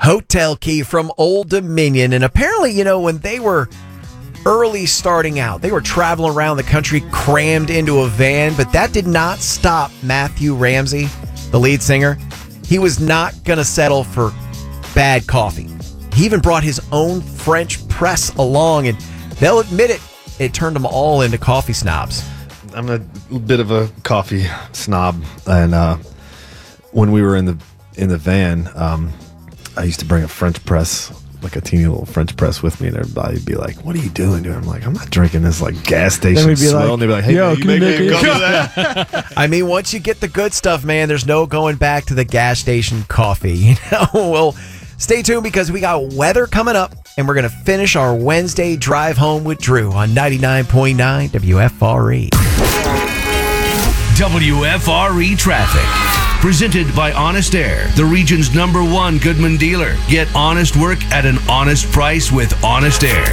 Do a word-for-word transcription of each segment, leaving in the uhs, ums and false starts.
Hotel Key from Old Dominion. And apparently, you know, when they were early starting out, they were traveling around the country crammed into a van, but that did not stop Matthew Ramsey, the lead singer. He was not going to settle for bad coffee. He even brought his own French press along, and they'll admit it, it turned them all into coffee snobs. I'm a bit of a coffee snob, and uh, when we were in the in the van, um, I used to bring a French press, like a teeny little French press with me, and everybody would be like, "What are you doing?" Dude? I'm like, "I'm not drinking this like gas station we'd be swill." like, and they'd be like, "Hey, Yo, man, you can you make make me it?" come to that?" I mean, once you get the good stuff, man, there's no going back to the gas station coffee. You know, well. Stay tuned because we got weather coming up, and we're going to finish our Wednesday drive home with Drew on ninety-nine point nine W F R E. W F R E Traffic. Presented by Honest Air, the region's number one Goodman dealer. Get honest work at an honest price with Honest Air.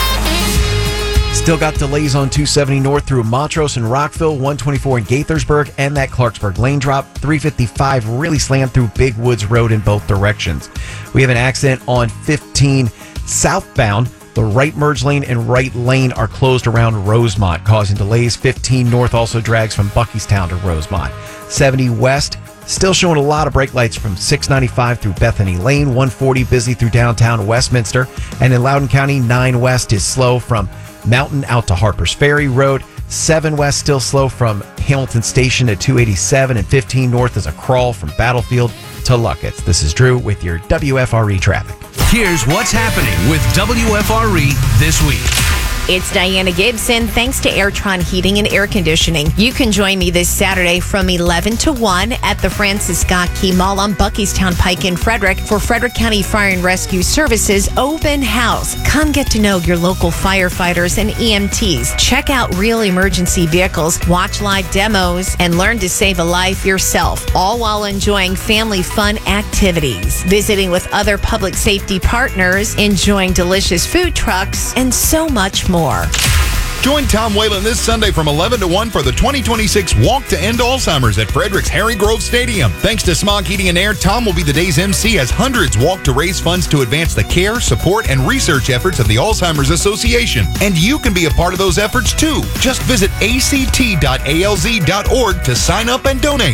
Still got delays on two seventy north through Montrose and Rockville, one twenty-four in Gaithersburg, and that Clarksburg lane drop. three fifty-five really slammed through Big Woods Road in both directions. We have an accident on fifteen southbound. The right merge lane and right lane are closed around Rosemont, causing delays. fifteen north also drags from Buckystown to Rosemont. seventy west, still showing a lot of brake lights from six ninety-five through Bethany Lane. one forty busy through downtown Westminster. And in Loudoun County, nine west is slow from Mountain out to Harpers Ferry Road. seven west still slow from Hamilton Station to two eighty-seven, and fifteen north is a crawl from Battlefield to Luckett's. This is Drew with your W F R E traffic. Here's what's happening with W F R E this week. It's Diana Gibson. Thanks to Airtron Heating and Air Conditioning. You can join me this Saturday from eleven to one at the Francis Scott Key Mall on Buckystown Pike in Frederick for Frederick County Fire and Rescue Services Open House. Come get to know your local firefighters and E M Ts. Check out real emergency vehicles, watch live demos, and learn to save a life yourself, all while enjoying family fun activities, visiting with other public safety partners, enjoying delicious food trucks, and so much more. Join Tom Whalen this Sunday from eleven to one for the twenty twenty-six Walk to End Alzheimer's at Frederick's Harry Grove Stadium. Thanks to Smog Heating and Air, Tom will be the day's M C as hundreds walk to raise funds to advance the care, support, and research efforts of the Alzheimer's Association. And you can be a part of those efforts too. Just visit A C T dot A L Z dot org to sign up and donate.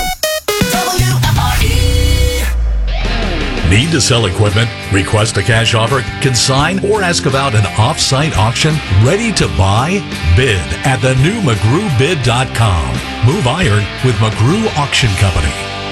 W F R E. Need to sell equipment? Request a cash offer? Consign or ask about an off-site auction? Ready to buy? Bid at the new McGrew Bid dot com. Move iron with McGrew Auction Company.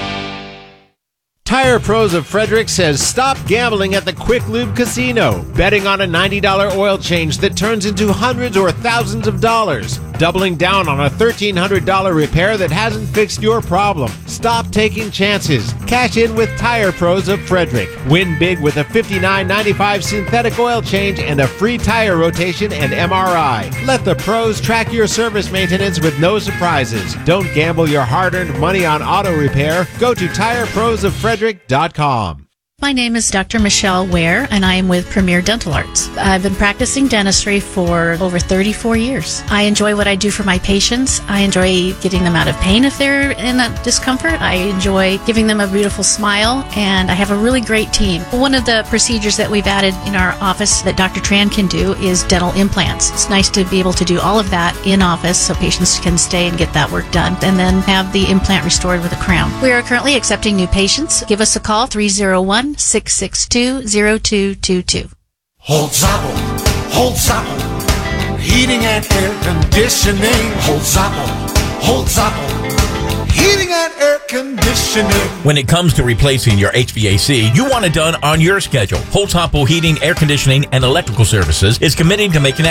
Tire Pros of Frederick says stop gambling at the Quick Lube Casino, betting on a ninety dollars oil change that turns into hundreds or thousands of dollars, doubling down on a thirteen hundred dollars repair that hasn't fixed your problem. Stop taking chances. Cash in with Tire Pros of Frederick. Win big with a fifty-nine ninety-five synthetic oil change and a free tire rotation and M R I. Let the pros track your service maintenance with no surprises. Don't gamble your hard-earned money on auto repair. Go to Tire Pros of Frederick dot com. My name is Doctor Michelle Ware, and I am with Premier Dental Arts. I've been practicing dentistry for over thirty-four years. I enjoy what I do for my patients. I enjoy getting them out of pain if they're in that discomfort. I enjoy giving them a beautiful smile, and I have a really great team. One of the procedures that we've added in our office that Doctor Tran can do is dental implants. It's nice to be able to do all of that in office so patients can stay and get that work done, and then have the implant restored with a crown. We are currently accepting new patients. Give us a call, three oh one, six six two, oh two two two. Holzapfel, Holzapfel, heating and air conditioning. Holzapfel, Holzapfel, heating and air conditioning. When it comes to replacing your H V A C, you want it done on your schedule. Holzapfel Heating, Air Conditioning, and Electrical Services is committing to making